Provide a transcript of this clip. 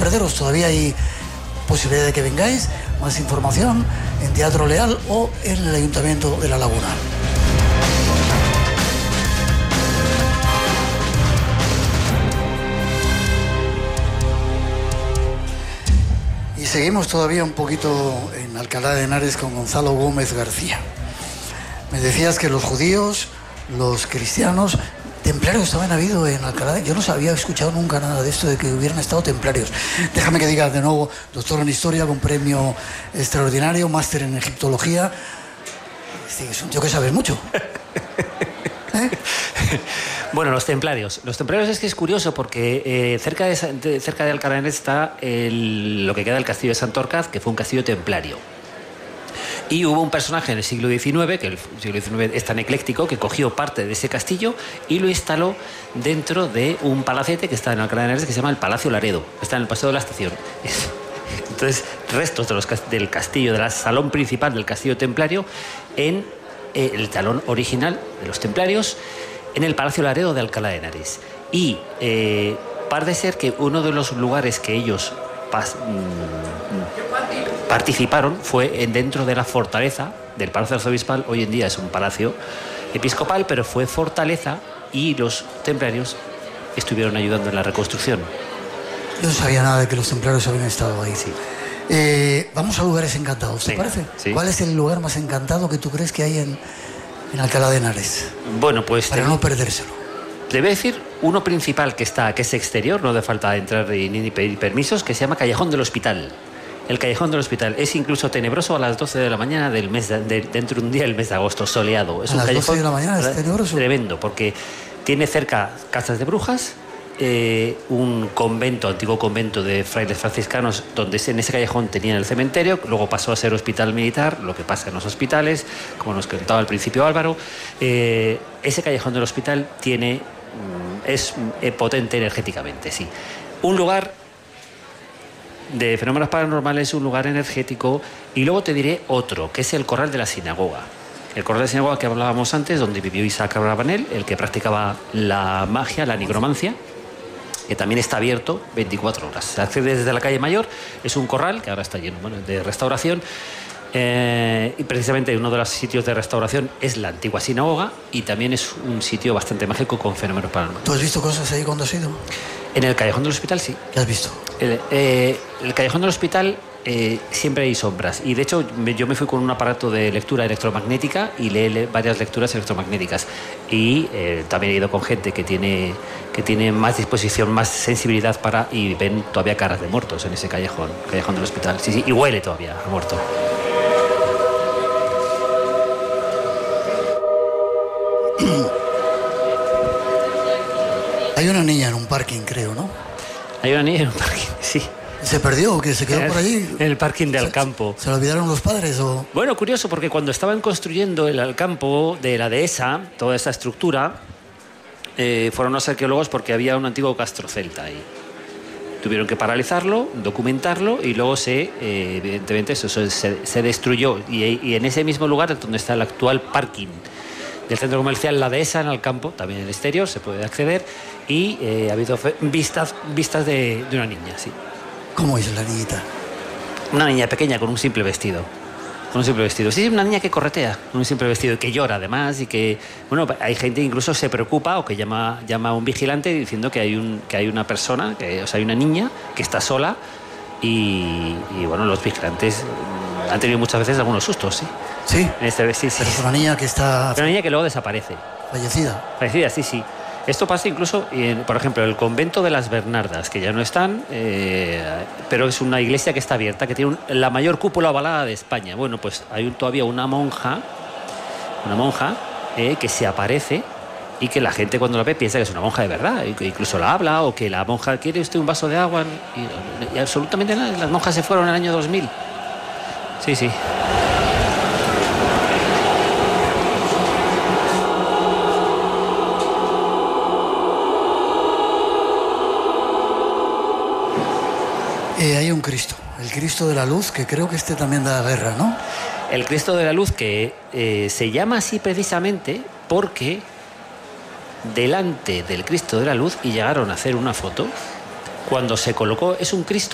perderos, todavía hay posibilidad de que vengáis. Más información en Teatro Leal o en el Ayuntamiento de La Laguna. Y seguimos todavía un poquito en Alcalá de Henares con Gonzalo Gómez García. Me decías que los judíos, los cristianos, templarios también ha habido en Alcalá. Yo no había escuchado nunca nada de esto, de que hubieran estado templarios. Déjame que diga de nuevo, doctor en Historia con premio extraordinario, máster en Egiptología. Sí, es un tío que sabes mucho. ¿Eh? Bueno, los templarios. Los templarios es que es curioso porque cerca de Alcalá de Henares está lo que queda del castillo de Santorcaz, que fue un castillo templario. Y hubo un personaje en el siglo XIX, que el siglo XIX es tan ecléctico, que cogió parte de ese castillo y lo instaló dentro de un palacete que está en Alcalá de Henares, que se llama el Palacio Laredo. Está en el Paseo de la Estación. Entonces, restos del castillo, del salón principal del castillo templario, en el salón original de los templarios, en el Palacio Laredo de Alcalá de Henares. Y parece ser que uno de los lugares que ellos participaron fue dentro de la fortaleza del Palacio Arzobispal. Hoy en día es un palacio episcopal, pero fue fortaleza y los templarios estuvieron ayudando en la reconstrucción. Yo no sabía nada de que los templarios habían estado ahí. Sí. Vamos a lugares encantados, ¿te parece? Sí. ¿Cuál es el lugar más encantado que tú crees que hay en Alcalá de Henares? Bueno, pues para no perdérselo. Te voy a decir uno principal que es exterior, no hace falta entrar ni pedir permisos, que se llama Callejón del Hospital. El Callejón del Hospital es incluso tenebroso a las 12 de la mañana dentro de un día del mes de agosto, soleado. Es a las 12 de la mañana es tenebroso. Tremendo, porque tiene cerca casas de brujas, un convento, antiguo convento de frailes franciscanos, donde en ese callejón tenían el cementerio, luego pasó a ser hospital militar, lo que pasa en los hospitales, como nos contaba al principio Álvaro. Ese Callejón del Hospital es potente energéticamente, sí. Un lugar de fenómenos paranormales, un lugar energético. Y luego te diré otro, que es el Corral de la Sinagoga. El Corral de la Sinagoga que hablábamos antes, donde vivió Isaac Abravanel, el que practicaba la magia, la nigromancia, que también está abierto 24 horas. Se accede desde la calle Mayor, es un corral que ahora está lleno de restauración. Y precisamente uno de los sitios de restauración es la antigua sinagoga, y también es un sitio bastante mágico con fenómenos paranormales. ¿Tú has visto cosas ahí cuando has ido? En el Callejón del Hospital, sí. ¿Qué has visto? El Callejón del Hospital siempre hay sombras, y de hecho yo me fui con un aparato de lectura electromagnética y leí varias lecturas electromagnéticas, y también he ido con gente que tiene más disposición, más sensibilidad y ven todavía caras de muertos en ese Callejón del Hospital. Sí, y huele todavía a muerto. Hay una niña en un parking, creo, ¿no? Hay una niña en un parking, sí. ¿Se perdió o que se quedó por allí? En el parking de Alcampo. ¿Se lo olvidaron los padres o...? Bueno, curioso, porque cuando estaban construyendo el Alcampo de la dehesa, toda esa estructura, fueron los arqueólogos porque había un antiguo castro celta ahí. Tuvieron que paralizarlo, documentarlo, y luego evidentemente eso se destruyó. Y en ese mismo lugar donde está el actual parking del centro comercial La Dehesa, en Alcampo, también en el exterior se puede acceder, y ha habido vistas de una niña, sí. ¿Cómo es la niñita? Una niña pequeña con un simple vestido. Con un simple vestido. Sí, una niña que corretea con un simple vestido y que llora además, y que, bueno, hay gente que incluso se preocupa o que llama a un vigilante diciendo que hay una persona, hay una niña que está sola, y bueno, los vigilantes han tenido muchas veces algunos sustos, sí. ¿Sí? Sí. Pero es una niña que está... Una niña que luego desaparece. ¿Fallecida? Fallecida, sí. Esto pasa incluso, por ejemplo, en el convento de las Bernardas, que ya no están, pero es una iglesia que está abierta, que tiene la mayor cúpula ovalada de España. Bueno, pues hay todavía una monja que se aparece, y que la gente cuando la ve piensa que es una monja de verdad, y que incluso la habla, o que la monja quiere usted un vaso de agua, y absolutamente nada. Las monjas se fueron en el año 2000. Sí. Hay un Cristo, el Cristo de la Luz, que creo que también da guerra, ¿no? El Cristo de la Luz, que se llama así precisamente porque delante del Cristo de la Luz, y llegaron a hacer una foto, cuando se colocó, es un Cristo